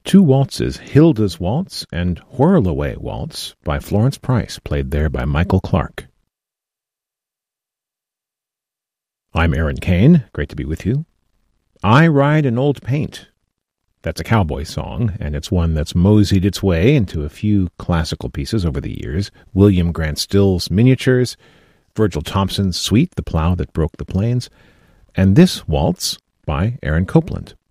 two waltzes, Hilda's Waltz and Whirl-Away Waltz by Florence Price, played there by Michael Clark. I'm Aaron Kane. Great to be with you. I Ride an Old Paint. That's a cowboy song, and it's one that's moseyed its way into a few classical pieces over the years. William Grant Still's Miniatures, Virgil Thompson's Suite, The Plow That Broke the Plains, and this waltz by Aaron Copland.